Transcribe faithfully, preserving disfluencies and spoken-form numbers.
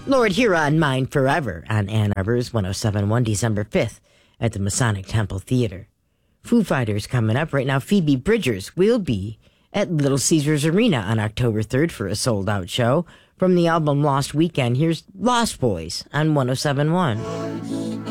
Lord Huron Mine Forever on Ann Arbor's one oh seven point one December fifth at the Masonic Temple Theater. Foo Fighters coming up right now. Phoebe Bridgers will be at Little Caesars Arena on October third for a sold-out show. From the album Lost Weekend, here's Lost Boys on one oh seven point one.